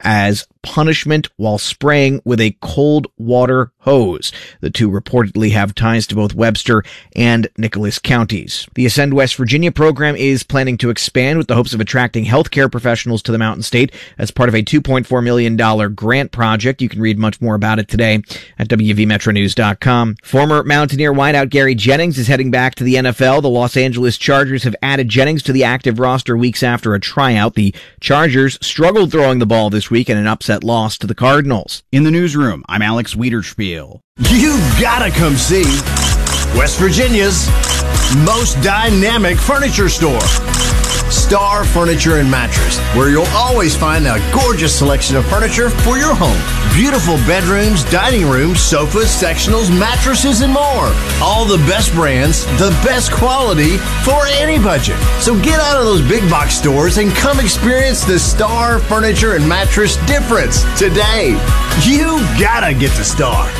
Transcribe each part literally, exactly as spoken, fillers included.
as punishment while spraying with a cold water hose. The two reportedly have ties to both Webster and Nicholas counties. The Ascend West Virginia program is planning to expand with the hopes of attracting healthcare professionals to the Mountain State as part of a two point four million dollars grant project. You can read much more about it today at W V Metro News dot com. Former Mountaineer wideout Gary Jennings is heading back to the N F L. The Los Angeles Chargers have added Jennings to the active roster weeks after a tryout. The Chargers struggled throwing the ball this week in an upset loss to the Cardinals. In the newsroom, I'm Alex Wiederspiel. You gotta come see West Virginia's most dynamic furniture store, Star Furniture and Mattress, where you'll always find a gorgeous selection of furniture for your home. Beautiful bedrooms, dining rooms, sofas, sectionals, mattresses, and more. All the best brands, the best quality for any budget. So get out of those big box stores and come experience the Star Furniture and Mattress difference today. You gotta get to Star.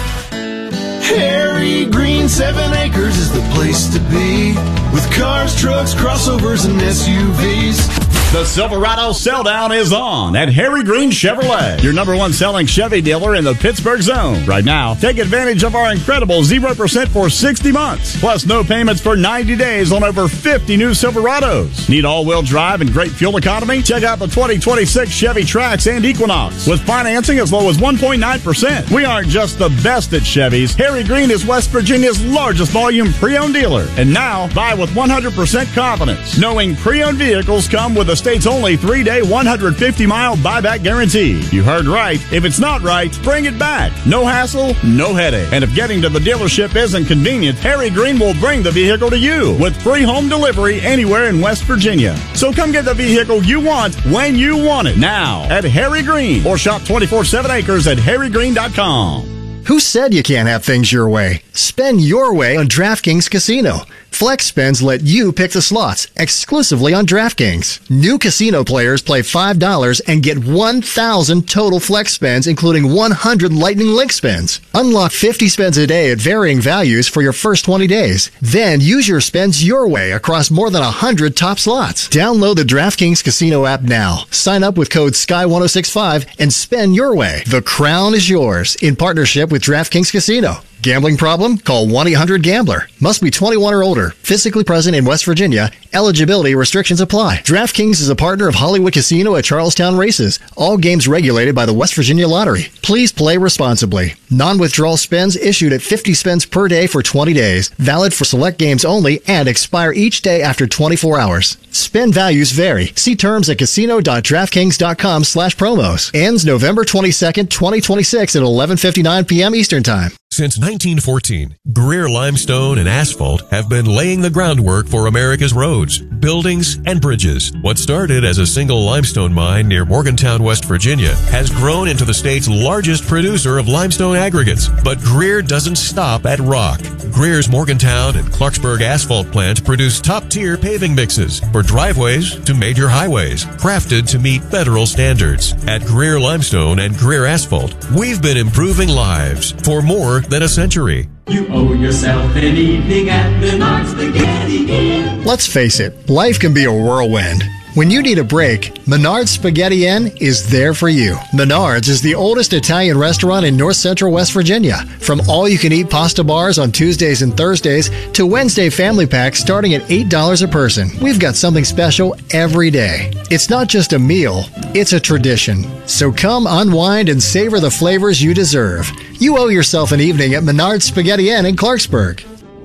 Harry Green Seven Acres is the place to be, with cars, trucks, crossovers, and S U Vs. The Silverado Sell-Down is on at Harry Green Chevrolet, your number one selling Chevy dealer in the Pittsburgh zone. Right now, take advantage of our incredible zero percent for sixty months, plus no payments for ninety days on over fifty new Silverados. Need all-wheel drive and great fuel economy? Check out the twenty twenty-six Chevy Trax and Equinox with financing as low as one point nine percent. We aren't just the best at Chevys. Harry Green is West Virginia's largest volume pre-owned dealer. And now, buy with one hundred percent confidence, knowing pre-owned vehicles come with a state's only three-day, one hundred fifty mile buyback guarantee. You heard right. If it's not right, bring it back. No hassle, no headache. And if getting to the dealership isn't convenient, Harry Green will bring the vehicle to you with free home delivery anywhere in West Virginia. So come get the vehicle you want when you want it now at Harry Green, or shop twenty-four seven acres at harry green dot com. Who said you can't have things your way? Spend your way on DraftKings Casino. Flex Spends let you pick the slots exclusively on DraftKings. New casino players play five dollars and get one thousand total Flex Spends, including one hundred Lightning Link spends. Unlock fifty spends a day at varying values for your first twenty days. Then use your spends your way across more than one hundred top slots. Download the DraftKings Casino app now. Sign up with code S K Y one oh six five and spend your way. The crown is yours in partnership with DraftKings Casino. Gambling problem? Call one eight hundred gambler. Must be twenty-one or older. Physically present in West Virginia. Eligibility restrictions apply. DraftKings is a partner of Hollywood Casino at Charlestown Races. All games regulated by the West Virginia Lottery. Please play responsibly. Non-withdrawal spends issued at fifty spends per day for twenty days. Valid for select games only and expire each day after twenty-four hours. Spend values vary. See terms at casino.draftkings.com slash promos. Ends November twenty-second, twenty twenty-six at eleven fifty-nine p.m. Eastern Time. Since nineteen fourteen, Greer Limestone and Asphalt have been laying the groundwork for America's roads, buildings, and bridges. What started as a single limestone mine near Morgantown, West Virginia, has grown into the state's largest producer of limestone aggregates. But Greer doesn't stop at rock. Greer's Morgantown and Clarksburg asphalt plants produce top-tier paving mixes for driveways to major highways, crafted to meet federal standards. At Greer Limestone and Greer Asphalt, we've been improving lives for more than a century. You owe yourself an evening at Menards Spaghetti Inn. Let's face it, life can be a whirlwind. When you need a break, Menards Spaghetti Inn is there for you. Menards is the oldest Italian restaurant in north central West Virginia. From all-you-can-eat pasta bars on Tuesdays and Thursdays to Wednesday family packs starting at eight dollars a person, we've got something special every day. It's not just a meal, it's a tradition. So come unwind and savor the flavors you deserve. You owe yourself an evening at Menards Spaghetti Inn in Clarksburg.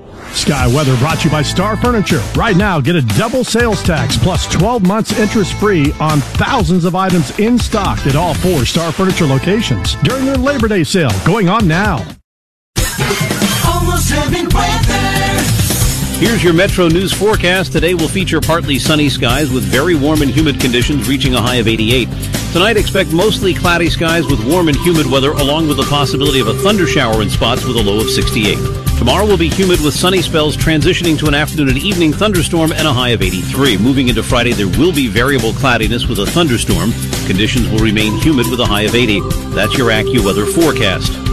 Sky Weather brought to you by Star Furniture. Right now, get a double sales tax plus twelve months interest-free on thousands of items in stock at all four Star Furniture locations during their Labor Day sale going on now. Almost heaven weather. Here's your Metro News forecast. Today will feature partly sunny skies with very warm and humid conditions reaching a high of eighty-eight. Tonight, expect mostly cloudy skies with warm and humid weather along with the possibility of a thunder shower in spots with a low of sixty-eight. Tomorrow will be humid with sunny spells transitioning to an afternoon and evening thunderstorm and a high of eighty-three. Moving into Friday, there will be variable cloudiness with a thunderstorm. Conditions will remain humid with a high of eighty. That's your AccuWeather forecast.